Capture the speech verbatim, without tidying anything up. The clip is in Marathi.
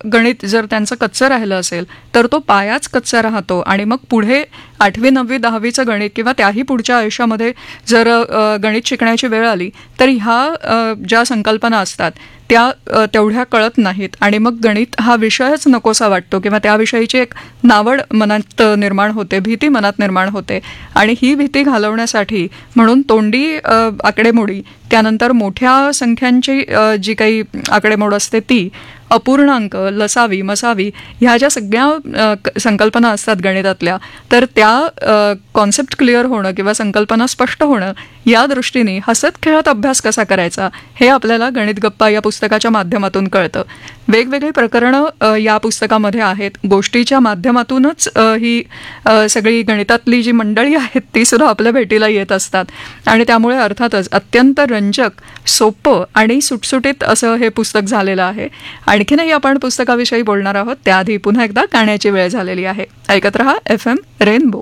गणित जर त्यांचं कच्चं राहिलं असेल तर तो पायाच कच्चा राहतो आणि मग पुढे आठवी नववी दहावीचं गणित किंवा त्याही पुढच्या आयुष्यामध्ये जर गणित शिकण्याची वेळ आली तर ह्या ज्या संकल्पना असतात त्या तेवढ्या कळत नाहीत आणि मग गणित हा विषयच नकोसा वाटतो किंवा त्याविषयीची एक नावड मनात निर्माण होते, भीती मनात निर्माण होते. आणि ही भीती घालवण्यासाठी म्हणून तोंडी आकडेमोडी, त्यानंतर मोठ्या संख्यांची जी काही आकडेमोड असते ती, अपूर्णांक, लसावी, मसावी ह्या ज्या सगळ्या संकल्पना असतात गणितातल्या, तर त्या कॉन्सेप्ट क्लिअर होणं किंवा संकल्पना स्पष्ट होणं या दृष्टीने हसत खेळत अभ्यास कसा करायचा हे आपल्याला गणित गप्पा या पुस्तकाच्या माध्यमातून कळतं. वेगवेगळी प्रकरणं या पुस्तकामध्ये आहेत. गोष्टीच्या माध्यमातूनच ही सगळी गणितातली जी मंडळी आहेत ती सुद्धा आपल्या भेटीला येत असतात आणि त्यामुळे अर्थातच अत्यंत रंजक, सोपं आणि सुटसुटीत असं हे पुस्तक झालेलं आहे. आणखीनही आपण पुस्तकाविषयी बोलणार आहोत, त्याआधी पुन्हा एकदा गाण्याची वेळ झालेली आहे. ऐकत रहा एफ एम रेनबो.